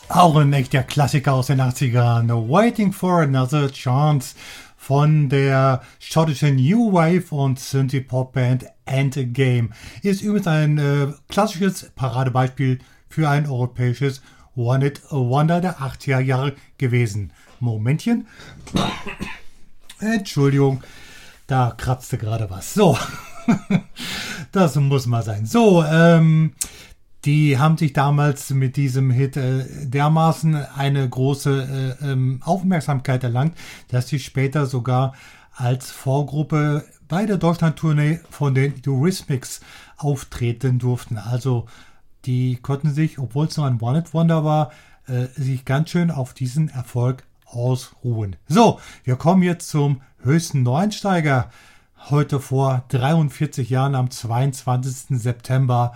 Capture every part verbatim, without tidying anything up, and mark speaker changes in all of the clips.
Speaker 1: Auch ein echter Klassiker aus den achtzigern. Waiting for Another Chance von der schottischen New Wave und Synthie-Pop-Band Endgame. Ist übrigens ein äh, klassisches Paradebeispiel für ein europäisches One-Hit-Wonder der achtziger Jahre gewesen. Momentchen. Entschuldigung, da kratzte gerade was. So, das muss mal sein. So, ähm, die haben sich damals mit diesem Hit äh, dermaßen eine große äh, ähm, Aufmerksamkeit erlangt, dass sie später sogar als Vorgruppe bei der Deutschlandtournee von den Eurythmics auftreten durften. Also die konnten sich, obwohl es nur ein One-Hit-Wonder war, äh, sich ganz schön auf diesen Erfolg ausruhen. So, wir kommen jetzt zum höchsten Neueinsteiger. Heute vor dreiundvierzig Jahren, am zweiundzwanzigsten September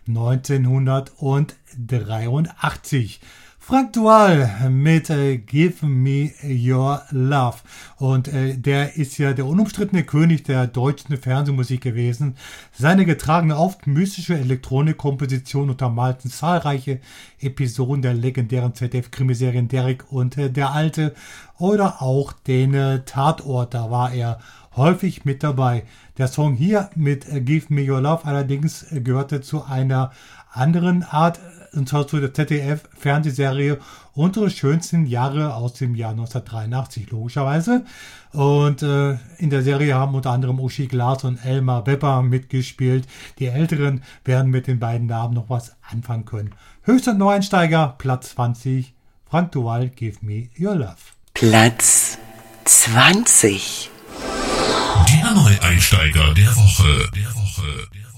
Speaker 1: neunzehnhundertdreiundachtzig. Frank Duval mit äh, Give Me Your Love. Und äh, der ist ja der unumstrittene König der deutschen Fernsehmusik gewesen. Seine getragene, oft mystische Elektronikkomposition untermalten zahlreiche Episoden der legendären Z D F-Krimiserien Derrick und äh, der Alte oder auch den äh, Tatort. Da war er häufig mit dabei. Der Song hier mit äh, Give Me Your Love allerdings äh, gehörte zu einer anderen Art, und zwar zu der Z D F-Fernsehserie Unsere schönsten Jahre aus dem Jahr neunzehnhundertdreiundachtzig, logischerweise. Und äh, in der Serie haben unter anderem Uschi Glas und Elmar Wepper mitgespielt. Die Älteren werden mit den beiden Namen noch was anfangen können. Höchster Neueinsteiger, Platz zwanzig, Frank Duval, Give Me Your Love.
Speaker 2: Platz zwanzig.
Speaker 3: Der Neueinsteiger der Woche. Der Woche. Der Woche.